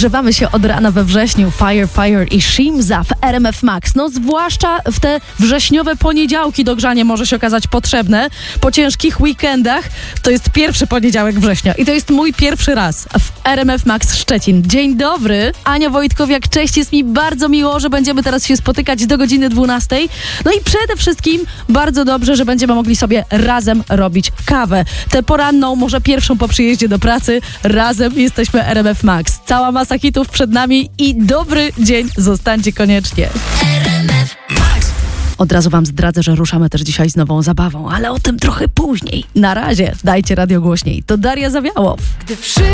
Rozgrzewamy się od rana we wrześniu. Fire i Shimza w RMF Max. No zwłaszcza w te wrześniowe poniedziałki dogrzanie może się okazać potrzebne. Po ciężkich weekendach to jest pierwszy poniedziałek września i to jest mój pierwszy raz w RMF Max Szczecin. Dzień dobry, Ania Wojtkowiak, cześć, jest mi bardzo miło, że będziemy teraz się spotykać do godziny 12. No i przede wszystkim bardzo dobrze, że będziemy mogli sobie razem robić kawę. Tę poranną, może pierwszą po przyjeździe do pracy, razem jesteśmy RMF Max. Cała masa hitów przed nami i dobry dzień, zostańcie koniecznie. RMF Max. Od razu wam zdradzę, że ruszamy też dzisiaj z nową zabawą, ale o tym trochę później. Na razie dajcie radio głośniej. To Daria Zawiałow. Gdy